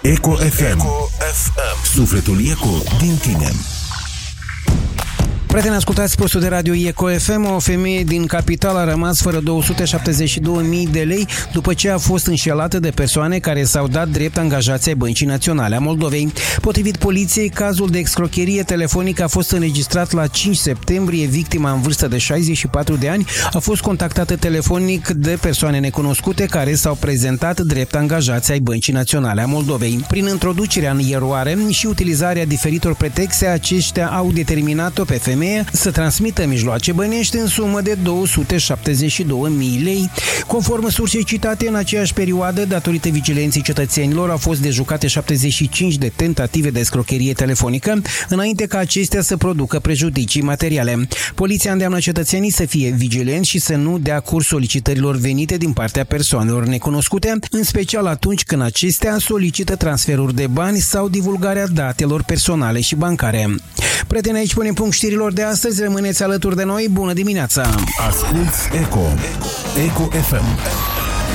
Eco FM. Sufletul Eco din tine. Prieteni, ascultați postul de radio Eco FM. O femeie din capitală a rămas fără 272.000 de lei după ce a fost înșelată de persoane care s-au dat drept angajați ai Băncii Naționale a Moldovei. Potrivit poliției, cazul de escrocherie telefonică a fost înregistrat la 5 septembrie. Victima, în vârstă de 64 de ani, a fost contactată telefonic de persoane necunoscute care s-au prezentat drept angajați ai Băncii Naționale a Moldovei. Prin introducerea în eroare și utilizarea diferitor pretexte, aceștia au determinat-o pe femeie să transmită mijloace bănești în sumă de 272.000 lei. Conform sursei citate, în aceeași perioadă, datorită vigilenței cetățenilor, au fost dejucate 75 de tentative de escrocherie telefonică, înainte ca acestea să producă prejudicii materiale. Poliția îndeamnă cetățenii să fie vigilenți și să nu dea curs solicitărilor venite din partea persoanelor necunoscute, în special atunci când acestea solicită transferuri de bani sau divulgarea datelor personale și bancare. Prieteni, aici punem punct știrilor de astăzi. Rămâneți alături de noi. Bună dimineața! Asculți Eco FM.